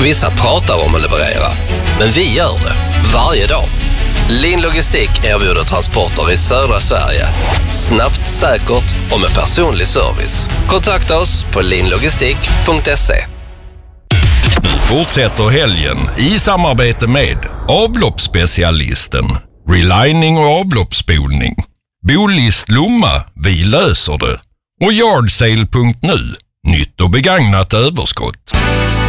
Vissa pratar om att leverera, men vi gör det varje dag. Lin Logistik erbjuder transporter i södra Sverige. Snabbt, säkert och med personlig service. Kontakta oss på linlogistik.se. Nu fortsätter helgen i samarbete med avloppsspecialisten, relining och avloppsspolning. Bolist Lomma, vi löser det. Och Yardsale.nu, nytt och begagnat överskott.